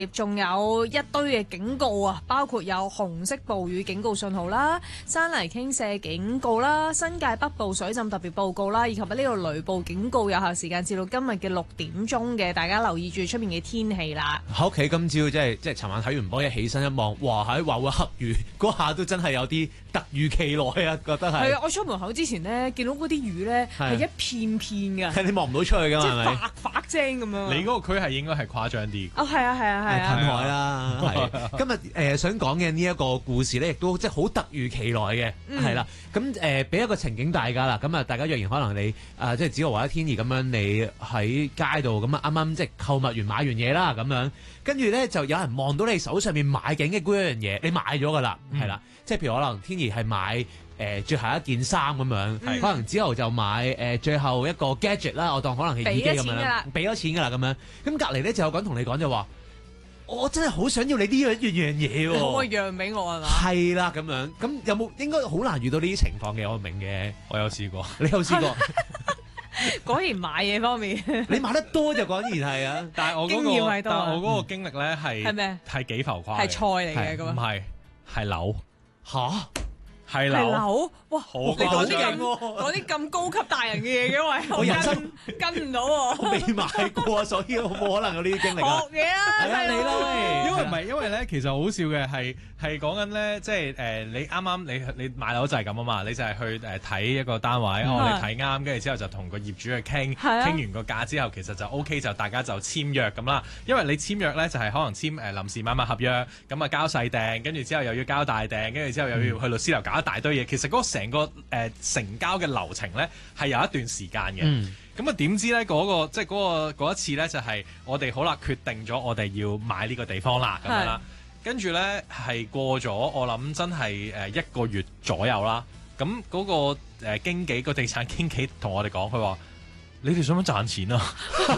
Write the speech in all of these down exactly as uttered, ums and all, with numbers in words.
仲有一堆嘅警告啊，包括有紅色暴雨警告信號啦、山泥傾瀉警告啦、新界北部水浸特別報告啦，以及呢個雷暴警告有效時間至到今日嘅六點鐘嘅，大家留意住出面嘅天氣啦。 喺屋企今朝即係即係尋晚睇完波，一起身一望，哇！喺話會黑雨，嗰下都真係有啲突如其來啊，覺得係。 係啊，我出門口之前呢，見到嗰啲雨咧係一片片㗎， 你望唔到出去㗎嘛？ 即係咪？ 係白白精咁樣。 你嗰個區係應該係誇張啲。 哦，係啊，係啊，係啊。 近海啦，係今日誒、呃、想講嘅呢一個故事咧，亦都即係好突如其來嘅，係啦、嗯。咁誒俾一個情景大家啦，咁啊大家若然可能你啊、呃、即係子豪或者天怡咁樣，你喺街度咁啊啱啱即係購物完買完嘢啦咁樣，跟住咧就有人望到你手上面買緊嘅嗰樣嘢，你買咗噶啦，係啦、嗯，即係譬如可能天怡係買誒、呃、最後一件衫咁樣，嗯、可能子豪就買誒、呃、最後一個 gadget 啦，我當可能係耳機咁樣啦，俾咗錢噶啦咁樣，咁隔離咧就有個人同你講就話。我真係好想要你呢樣樣樣嘢喎， 可唔可以讓俾我係嘛？ 係啦，咁樣咁有冇應該好難遇到呢啲情況嘅？我明嘅， 我有試過， 你有試過？ 果然買嘢方面， 你買得多就果然係啊！ 但係我嗰、嗰個，但係我嗰個經歷咧係係咩？係幾浮誇？ 係菜嚟嘅咁啊？ 唔係，係樓吓？ 係樓， 哇！ 好你講啲咁講啲咁高級大人嘅嘢嘅，喂， 我人生跟唔到喎， 我未買過，所以我冇可能有呢啲經歷啊！ 學嘢啊， 係啊，你啦喂！ 因為唔係，因為咧，其實好笑嘅係係講緊咧，即係誒，你啱啱你你買樓就係咁啊嘛，你就係去誒睇一個單位，我哋睇啱，跟住之後就同個業主去傾，傾完個價之後，其實就 O K，就大家就簽約咁啦。因為你簽約咧就係可能簽誒臨時買賣合約，咁啊交細訂，跟住之後又要交大訂，跟住之後又要去律師樓搞一大堆嘢。其實嗰個成個誒、呃、成交嘅流程咧係有一段時間嘅。咁啊點知咧嗰個即係嗰個嗰一次咧就係、是、我哋好啦決定咗我哋要買呢個地方啦咁樣啦。跟住咧係過咗我諗真係誒一個月左右啦。咁嗰、那個誒、呃、經紀個地產經紀同我哋講，佢話：你哋想唔想賺錢啊？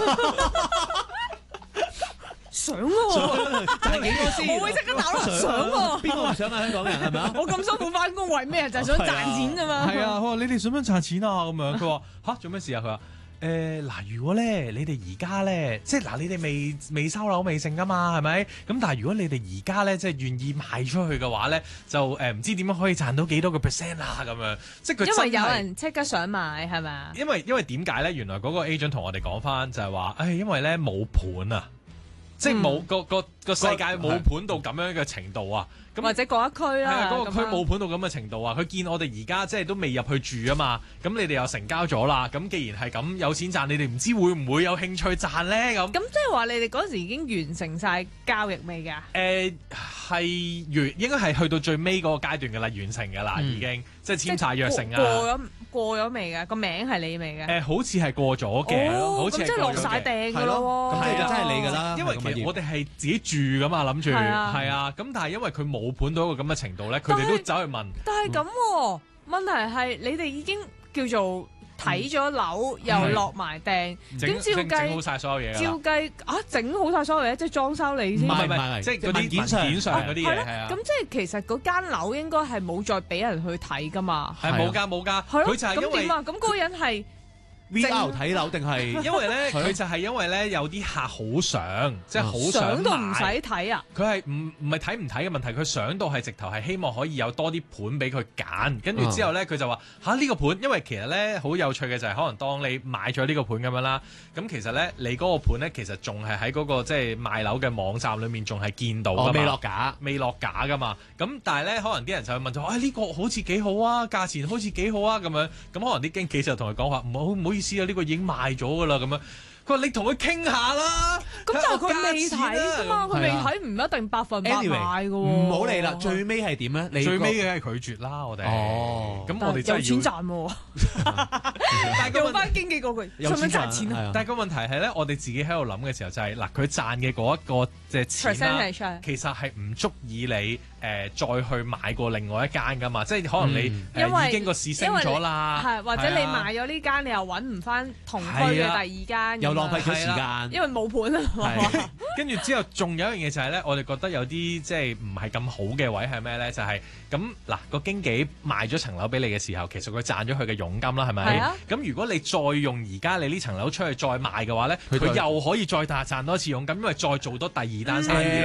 想喎， 賺幾多先？ 我會即刻打落想喎。 邊個唔想啊？香港人係咪啊？ 我咁辛苦翻工，為咩就係想賺錢啫嘛。 係啊，佢話你哋想唔想賺錢啊？咁樣佢話吓做咩事啊？佢話誒嗱，如果咧你哋而家咧，即係嗱你哋未未收樓未成噶嘛，係咪？咁但係如果你哋而家咧即係願意賣出去嘅話咧，就誒唔、呃、知點樣可以賺到幾多個 percent 啊？咁樣即係佢因為有人即刻想買係咪？ 因為因為點解咧？原來嗰個 agent 同我哋講翻就係話，誒因為咧冇盤啊。即係冇個個個世界冇盤到咁樣嘅程度啊！咁或者嗰一區啦， 係啊，嗰個區冇盤到咁嘅程度啊！佢見我哋而家即係都未入去住啊嘛，咁你哋又成交咗啦，咁既然係咁有錢賺，你哋唔知會唔會有興趣賺咧？咁咁即係話你哋嗰時已經完成晒交易未㗎？ 誒係完，應該係去到最尾嗰個階段㗎啦，完成㗎啦，已經即係簽晒約成啊！ 過咗過咗未㗎？個名係你未㗎？ 誒好似係過咗嘅，好似係過咗嘅。咁即係落晒訂㗎咯喎！ 咁即係就真係你㗎啦， 因為其實我哋係自己住㗎嘛，諗住係啊，咁但係因為佢冇盤到一個咁嘅程度咧，佢哋都走去問。 但係咁喎，問題係你哋已經叫做睇咗樓，又落埋訂，咁照計整好晒所有嘢。 照計啊，整好晒所有嘢，即係裝修你先。 唔係唔係，即係嗰啲文件上嗰啲嘢係啊。 咁即係其實嗰間樓應該係冇再俾人去睇㗎嘛？ 係冇㗎冇㗎，佢就係因為咁點啊？咁嗰個人係。 V R 睇樓定係因為咧，佢就係因為咧有啲客好想，即係好想買。 想都唔使睇啊！ 佢係唔唔係睇唔睇嘅問題，佢想到係直頭係希望可以有多啲盤俾佢揀，跟住之後咧佢就話吓呢個盤，因為其實咧好有趣嘅就係可能當你買咗呢個盤咁樣啦，咁其實咧你嗰個盤咧其實仲係喺嗰個即係賣樓嘅網站裏面仲係見到㗎嘛， 未落架， 未落架㗎嘛。咁但係咧可能啲人就會問就話啊呢個好似幾好啊，價錢好似幾好啊咁樣，咁可能啲經紀就同佢講話唔好唔好意思啊，呢個已經賣咗噶啦咁樣。佢話你同佢傾下啦。 咁就佢未睇啫嘛，佢未睇唔一定百分百買嘅喎。 唔好理啦，最尾係點咧？你最尾嘅係拒絕啦，我哋。哦。咁我哋真係有錢賺喎。但係用翻經紀嗰句，有錢賺錢啊！ 但係個問題係咧，我哋自己喺度諗嘅時候就係嗱，佢賺嘅嗰一個即係錢啦，其實係唔足以你呃、再去買過另外一間噶嘛，即係可能你、 嗯呃、 因為已經個市升咗啦， 係或者你買咗呢間，你又揾唔翻同區嘅第二間， 又浪費咗時間， 因為冇盤啊嘛。 跟住之後仲有一樣嘢就係咧，我哋覺得有啲即係唔係咁好嘅位係咩咧？就係咁嗱，個經紀賣咗層樓俾你嘅時候，其實佢賺咗佢嘅佣金啦，係咪？ 係啊。 咁如果你再用而家你呢層樓出去再賣嘅話咧，佢又可以再賺多次佣金，因為再做多第二單生意。